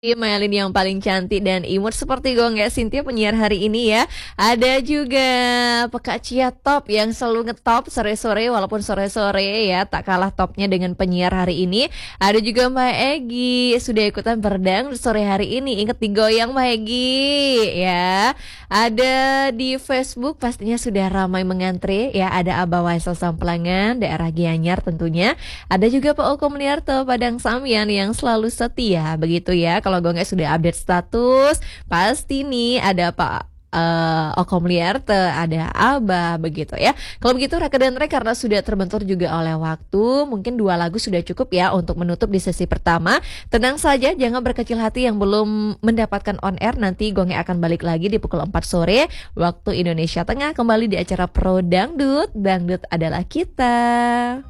Melin yang paling cantik dan imut seperti Gongga Cynthia penyiar hari ini ya. Ada juga Pekak Cia Top yang selalu ngetop sore-sore walaupun sore-sore ya tak kalah topnya dengan penyiar hari ini. Ada juga Mbak Egi sudah ikutan berdang sore hari ini. Ingat digoyang Mbak Egi ya. Ada di Facebook pastinya sudah ramai mengantre ya. Ada Abah Waisel Samplangan daerah Gianyar tentunya. Ada juga Pak Oko Meniarto Padang Samyan yang selalu setia begitu ya. Kalau gue sudah update status, pasti nih ada Pak Okom Liarte, ada Abah begitu ya. Kalau begitu Raka dan Rek karena sudah terbentur juga oleh waktu, mungkin 2 lagu sudah cukup ya untuk menutup di sesi pertama. Tenang saja, jangan berkecil hati yang belum mendapatkan on air. Nanti Gonge akan balik lagi di pukul 4 sore waktu Indonesia Tengah kembali di acara Pro Dangdut. Dangdut adalah kita.